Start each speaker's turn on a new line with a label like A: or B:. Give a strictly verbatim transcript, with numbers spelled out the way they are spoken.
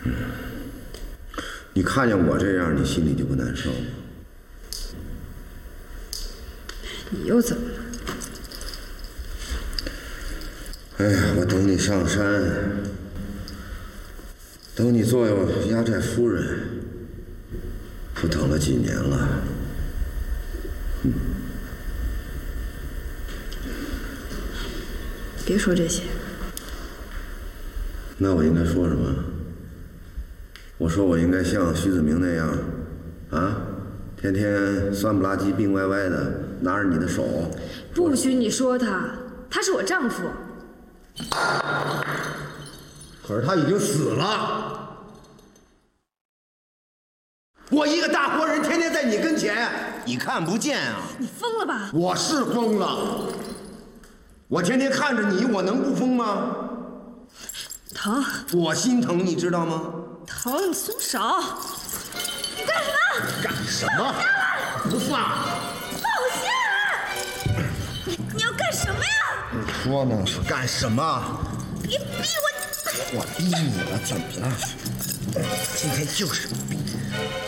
A: 你看见我这样，你心里就不难受吗？
B: 你又怎么了？
A: 哎呀，我等你上山，等你做压寨夫人，我等了几年了。嗯。
B: 别说这些。
A: 那我应该说什么？我说我应该像徐子明那样，啊，天天酸不拉几、病歪歪的，拿着你的手。
B: 不许你说他，他是我丈夫。
A: 可是他已经死了。我一个大活人，天天在你跟前，你看不见啊？
B: 你疯了吧？
A: 我是疯了。我天天看着你，我能不疯吗？
B: 疼。
A: 我心疼，你知道吗？
B: 疼，你松手！你干什么？
A: 干什么？不放！
B: 放我下来！你你要干什么呀？
A: 你说呢？是干什么？
B: 别逼我！
A: 我逼你了，怎么了？今天就是逼。